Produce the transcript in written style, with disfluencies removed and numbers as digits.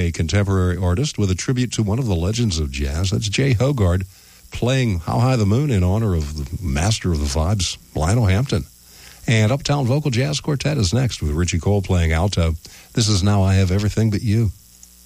a contemporary artist with a tribute to one of the legends of jazz. That's Jay Hogard playing How High the Moon in honor of the master of the vibes, Lionel Hampton. And Uptown Vocal Jazz Quartet is next with Richie Cole playing alto. This is Now I Have Everything But You.